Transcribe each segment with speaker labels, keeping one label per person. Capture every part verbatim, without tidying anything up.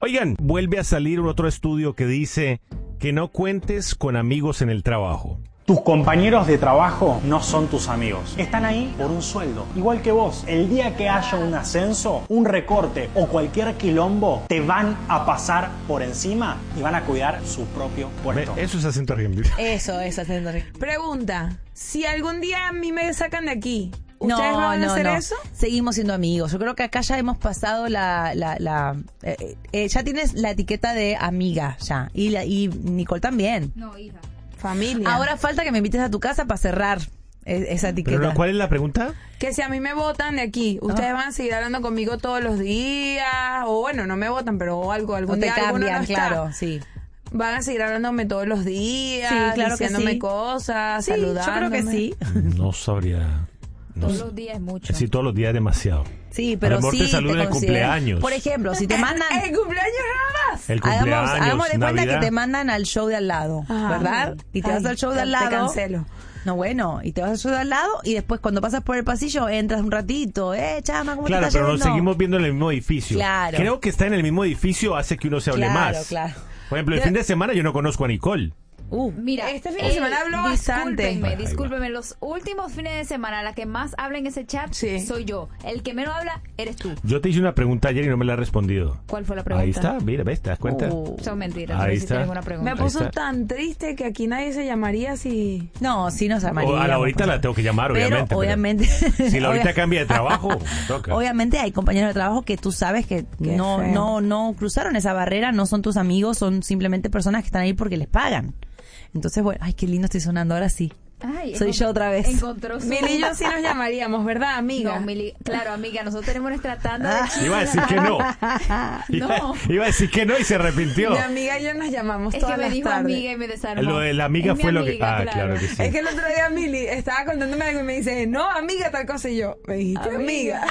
Speaker 1: Oigan, vuelve a salir otro estudio que dice que no cuentes con amigos en el trabajo.
Speaker 2: Tus compañeros de trabajo no son tus amigos. Están ahí por un sueldo, igual que vos. El día que haya un ascenso, un recorte o cualquier quilombo, te van a pasar por encima y van a cuidar su propio puesto.
Speaker 1: Eso es acento argentino.
Speaker 3: Eso es acento argentino.
Speaker 4: Pregunta, si algún día a mí me sacan de aquí, ¿ustedes
Speaker 3: No,
Speaker 4: van a
Speaker 3: no,
Speaker 4: hacer
Speaker 3: no.
Speaker 4: eso?
Speaker 3: Seguimos siendo amigos. Yo creo que acá ya hemos pasado la... la, la eh, eh, ya tienes la etiqueta de amiga, ya. Y, la, y Nicole también.
Speaker 5: No, hija.
Speaker 4: Familia.
Speaker 3: Ahora falta que me invites a tu casa para cerrar e- esa etiqueta.
Speaker 1: ¿Pero cuál es la pregunta?
Speaker 4: Que si a mí me votan de aquí, ¿ustedes
Speaker 3: Ah.
Speaker 4: van a seguir hablando conmigo todos los días? O bueno, no me votan, pero algo, algún
Speaker 3: O te
Speaker 4: día alguno
Speaker 3: cambian,
Speaker 4: no está.
Speaker 3: claro, sí.
Speaker 4: Van a seguir hablándome todos los días,
Speaker 3: Sí, claro que
Speaker 4: diciéndome
Speaker 3: sí.
Speaker 4: cosas,
Speaker 3: Sí, yo
Speaker 4: saludándome.
Speaker 3: creo que sí.
Speaker 1: No sabría. No
Speaker 5: Todos
Speaker 1: sé.
Speaker 5: los días es mucho.
Speaker 1: Sí, todos los días es demasiado.
Speaker 3: Sí, pero
Speaker 1: A lo mejor
Speaker 3: sí
Speaker 1: te saludan en el
Speaker 3: consideran.
Speaker 1: cumpleaños.
Speaker 3: Por ejemplo, si te mandan...
Speaker 4: ¿El cumpleaños nada más?
Speaker 1: El
Speaker 3: Hagamos,
Speaker 1: cumpleaños,
Speaker 3: hagamos de cuenta
Speaker 1: Navidad.
Speaker 3: que te mandan al show de al lado,
Speaker 4: Ajá.
Speaker 3: ¿verdad? Y te
Speaker 4: Ay,
Speaker 3: vas al show de al
Speaker 4: te
Speaker 3: lado.
Speaker 4: cancelo.
Speaker 3: No, bueno, y te vas al show de al lado y después cuando pasas por el pasillo entras un ratito. Eh, chama, ¿cómo
Speaker 1: Claro,
Speaker 3: te está
Speaker 1: pero nos
Speaker 3: yendo?
Speaker 1: seguimos viendo en el mismo edificio.
Speaker 3: Claro.
Speaker 1: Creo que estar en el mismo edificio hace que uno se hable
Speaker 3: Claro,
Speaker 1: más.
Speaker 3: claro.
Speaker 1: Por ejemplo, el
Speaker 4: Yo-
Speaker 1: fin de semana yo no conozco a Nicole.
Speaker 3: Uh,
Speaker 5: Mira,
Speaker 4: Este fin de semana habló bastante.
Speaker 5: Discúlpenme,
Speaker 1: Ahí va.
Speaker 5: discúlpenme. Los últimos fines de semana, la que más habla en ese chat
Speaker 4: Sí.
Speaker 5: soy yo. El que menos habla eres tú.
Speaker 1: Yo te hice una pregunta ayer y no me la has respondido.
Speaker 5: ¿Cuál fue la pregunta?
Speaker 1: Ahí está, mira, ¿ves? ¿Te das cuenta?
Speaker 3: uh.
Speaker 5: Son mentiras.
Speaker 1: Ahí
Speaker 5: no hiciste
Speaker 1: está.
Speaker 5: ninguna pregunta.
Speaker 4: Me puso
Speaker 1: está.
Speaker 4: tan triste que aquí nadie se llamaría si...
Speaker 3: No, sí nos
Speaker 1: O
Speaker 3: llamaríamos.
Speaker 1: a la ahorita la tengo que llamar,
Speaker 3: Pero,
Speaker 1: obviamente. pero
Speaker 3: obviamente.
Speaker 1: si la ahorita
Speaker 3: obvia-
Speaker 1: cambia de trabajo, me toca.
Speaker 3: Obviamente hay compañeros de trabajo que tú sabes que
Speaker 4: Qué
Speaker 3: no,
Speaker 4: feo.
Speaker 3: no, no cruzaron esa barrera, no son tus amigos, son simplemente personas que están ahí porque les pagan. Entonces, bueno, ay, qué lindo estoy sonando ahora sí.
Speaker 5: Ay,
Speaker 3: Soy
Speaker 5: encont-
Speaker 3: yo otra vez.
Speaker 5: Encontró su...
Speaker 4: Mili y yo sí nos llamaríamos, ¿verdad, amiga?
Speaker 5: No, Mili, claro, amiga, nosotros tenemos nuestra tanda de chismes.
Speaker 1: Iba a decir que no. Iba,
Speaker 5: No.
Speaker 1: iba a decir que no y se arrepintió.
Speaker 4: Mi amiga y yo nos llamamos
Speaker 5: Es
Speaker 4: todas
Speaker 5: que me
Speaker 4: las
Speaker 5: dijo
Speaker 4: tardes.
Speaker 5: amiga y me desarmó.
Speaker 1: Lo de la amiga
Speaker 5: Es mi
Speaker 1: fue lo que...
Speaker 5: amiga,
Speaker 1: Ah, claro que sí.
Speaker 4: Es que el otro día Mili estaba contándome algo y me dice, no, amiga, tal cosa. Y yo, me dijiste amiga.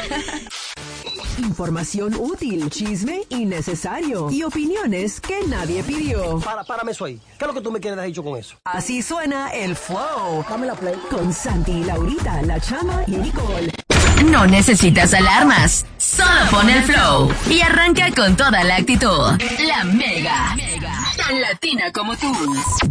Speaker 6: Información útil, chisme innecesario y opiniones que nadie pidió.
Speaker 7: Para, párame eso ahí. ¿Qué es lo que tú me quieres dicho con eso?
Speaker 6: Así suena el flow.
Speaker 7: Dame la play.
Speaker 6: Con Santi, Laurita, La Chama y Nicole.
Speaker 8: No necesitas alarmas, solo pon el flow y arranca con toda la actitud. La Mega, tan latina como tú.